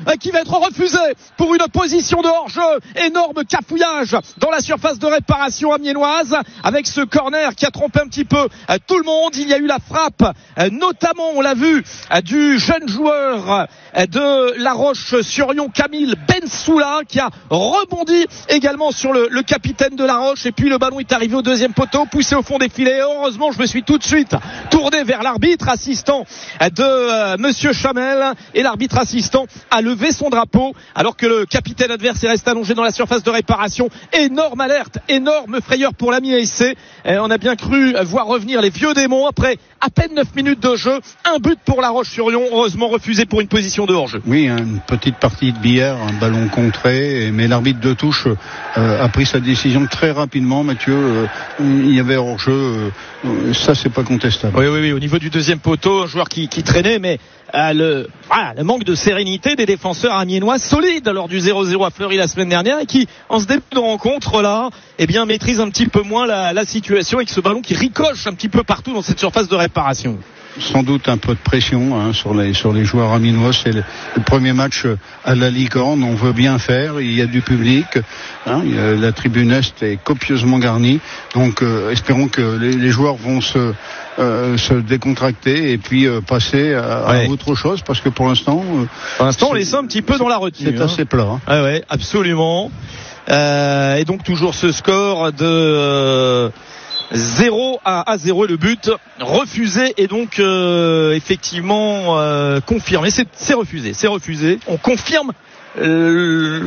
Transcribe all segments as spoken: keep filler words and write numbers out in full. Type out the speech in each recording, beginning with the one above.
qui va être refusé pour une position de hors-jeu. Énorme cafouillage dans la surface de réparation amiénoise avec ce corner qui a trompé un petit peu tout le monde. Il y a eu la frappe, notamment on l'a vu, du jeune joueur de La Roche-sur-Yon, Camille Bensoula, qui a rebondi également sur le, le capitaine de La Roche, et puis le ballon est arrivé au deuxième poteau, poussé au fond des filets. Heureusement, je me suis tout de suite tourné vers l'arbitre assistant de euh, Monsieur Chamel, et l'arbitre assistant a levé son drapeau alors que le capitaine adverse est resté allongé dans la surface de réparation. Énorme alerte, énorme frayeur pour l'Amiens S C. Et on a bien cru voir revenir les vieux démons après à peine neuf minutes de jeu. Un but pour La Roche-sur-Yon, heureusement refusé pour une position de hors-jeu. Oui, une petite partie de billard, un ballon contré, mais l'arbitre de touche euh, a pris sa décision très rapidement. Mathieu, euh, il y avait hors-jeu, euh, ça c'est pas contestable. Oui, oui, oui, au niveau du deuxième poteau, un joueur qui, qui traînait, mais euh, le, voilà, le manque de sérénité des défenseurs amiénois, solides lors du zéro zéro à Fleury la semaine dernière, et qui, en ce début de rencontre là, eh bien, maîtrise un petit peu moins la, la situation, avec ce ballon qui ricoche un petit peu partout dans cette surface de réparation. Sans doute un peu de pression hein, sur les sur les joueurs amiénois. C'est le, le premier match à la Licorne. On veut bien faire. Il y a du public. Hein, il y a, la tribune est est copieusement garnie. Donc, euh, espérons que les, les joueurs vont se euh, se décontracter et puis euh, passer à, ouais. à autre chose, parce que pour l'instant, euh, pour l'instant, on les sent un petit peu dans la retenue. C'est hein. assez plat. Hein. Ah ouais, absolument. Euh, et donc toujours ce score de euh, zéro à zéro, le but refusé et donc euh, effectivement euh, confirmé. C'est, c'est refusé, c'est refusé. On confirme euh,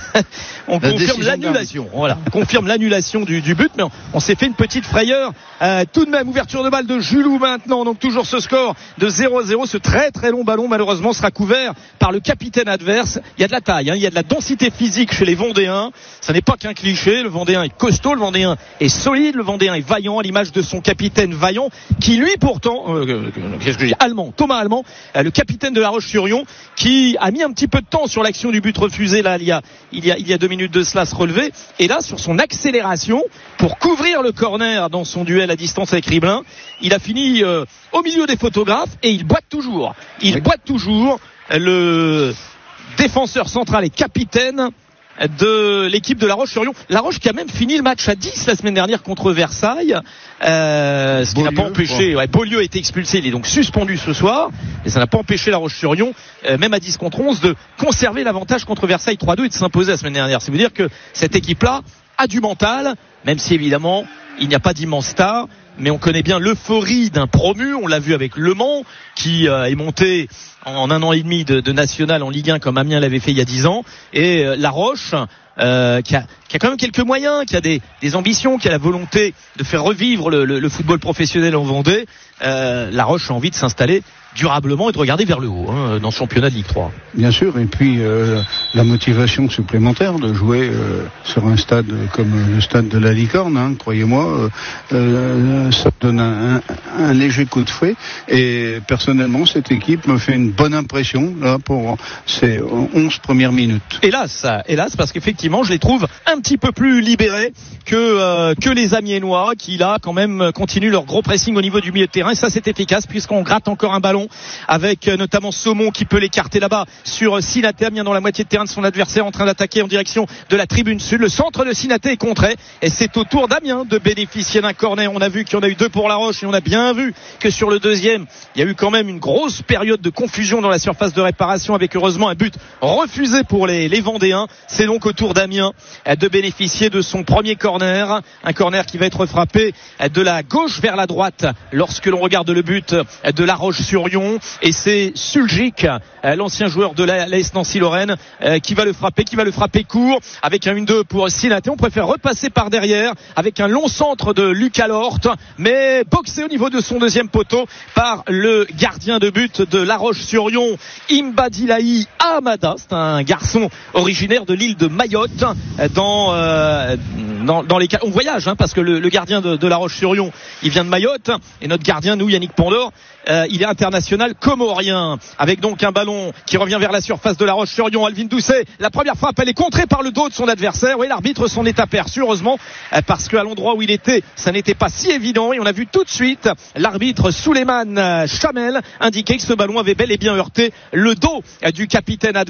on la confirme l'annulation. Voilà, on confirme l'annulation du, du but, mais on, on s'est fait une petite frayeur. Euh, tout de même, ouverture de balle de Julou maintenant. Donc toujours ce score de zéro à zéro. Ce très très long ballon malheureusement sera couvert par le capitaine adverse. Il y a de la taille, hein, il y a de la densité physique chez les Vendéens. Ça n'est pas qu'un cliché. Le Vendéen est costaud, le Vendéen est solide, le Vendéen est vaillant, à l'image de son capitaine Vaillant, qui lui pourtant, euh, qu'est-ce que je dis, allemand, Thomas Allemand, euh, le capitaine de La Roche-sur-Yon, qui a mis un petit peu de temps sur l'action du but refusé là il y a il y a il y a deux minutes de cela, se relever, et là sur son accélération pour couvrir le corner dans son duel à distance avec Riblin, il a fini euh, au milieu des photographes et il boite toujours. Il oui. boite toujours. Le défenseur central et capitaine de l'équipe de La Roche-sur-Yon. La Roche qui a même fini le match à dix la semaine dernière contre Versailles, euh, ce qui Beaulieu, n'a pas empêché, ouais, Beaulieu a été expulsé, il est donc suspendu ce soir, et ça n'a pas empêché La Roche-sur-Yon, euh, même à dix contre onze, de conserver l'avantage contre Versailles trois deux et de s'imposer la semaine dernière. Ça veut dire que cette équipe-là a du mental, même si évidemment il n'y a pas d'immense star, mais on connaît bien l'euphorie d'un promu. On l'a vu avec Le Mans, qui euh, est monté en un an et demi de, de national en Ligue un comme Amiens l'avait fait il y a dix ans, et euh, La Roche euh, qui, a, qui a quand même quelques moyens, qui a des, des ambitions, qui a la volonté de faire revivre le, le, le football professionnel en Vendée. euh, La Roche a envie de s'installer durablement et de regarder vers le haut hein, dans le championnat de Ligue trois. Bien sûr, et puis euh, la motivation supplémentaire de jouer euh, sur un stade comme le stade de la Licorne, hein, croyez-moi, euh, euh, ça donne un, un, un léger coup de fouet, et personnellement cette équipe me fait une bonne impression là pour ces onze premières minutes. Hélas, hélas, parce qu'effectivement je les trouve un petit peu plus libérés que euh, que les Amiénois, qui là quand même continuent leur gros pressing au niveau du milieu de terrain, et ça c'est efficace puisqu'on gratte encore un ballon avec euh, notamment Saumon qui peut l'écarter là-bas sur Sinaté, bien dans la moitié de terrain de son adversaire, en train d'attaquer en direction de la tribune sud. Le centre de Sinaté est contré et c'est au tour d'Amiens de bénéficier d'un corner. On a vu qu'il y en a eu deux pour La Roche, et on a bien vu que sur le deuxième il y a eu quand même une grosse période de confusion dans la surface de réparation, avec heureusement un but refusé pour les, les Vendéens. C'est donc au tour d'Amiens de bénéficier de son premier corner, un corner qui va être frappé de la gauche vers la droite lorsque l'on regarde le but de La Roche-sur-Yon, et c'est Suljic, l'ancien joueur de l'A S Nancy-Lorraine, qui va le frapper, qui va le frapper court avec un un deux pour Sinaté. On préfère repasser par derrière avec un long centre de Lucas Lorte, mais boxé au niveau de son deuxième poteau par le gardien de but de La Roche-sur-Yon, Imbadilahi Ahmada. C'est un garçon originaire de l'île de Mayotte. Dans, euh, dans, dans les cas, on voyage hein, parce que le, le gardien de, de La Roche-sur-Yon, il vient de Mayotte, et notre gardien, nous, Yannick Pondor, euh, il est international comorien, avec donc un ballon qui revient vers la surface de La Roche-sur-Yon. Alvin Doucet, la première frappe, elle est contrée par le dos de son adversaire. Oui, l'arbitre s'en est aperçu, heureusement, parce qu'à l'endroit où il était, ça n'était pas si évident, et on a vu tout de suite l'arbitre Souleymane Chamel indiquer que ce ballon avait bel et bien heurté le dos du capitaine adversaire.